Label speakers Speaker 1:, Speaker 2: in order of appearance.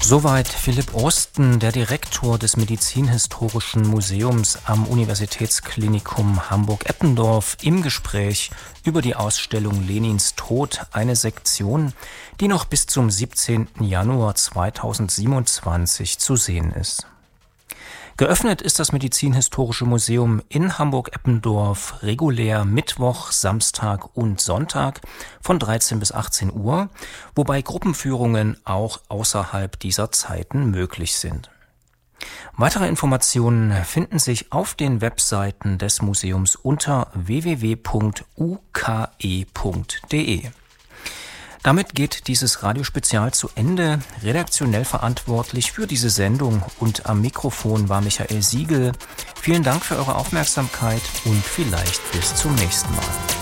Speaker 1: Soweit Philipp Osten, der Direktor des Medizinhistorischen Museums am Universitätsklinikum Hamburg-Eppendorf, im Gespräch über die Ausstellung Lenins Tod, eine Sektion, die noch bis zum 17. Januar 2027 zu sehen ist. Geöffnet ist das Medizinhistorische Museum in Hamburg-Eppendorf regulär Mittwoch, Samstag und Sonntag von 13 bis 18 Uhr, wobei Gruppenführungen auch außerhalb dieser Zeiten möglich sind. Weitere Informationen finden sich auf den Webseiten des Museums unter www.uke.de. Damit geht dieses Radiospezial zu Ende. Redaktionell verantwortlich für diese Sendung und am Mikrofon war Michael Siegel. Vielen Dank für eure Aufmerksamkeit und vielleicht bis zum nächsten Mal.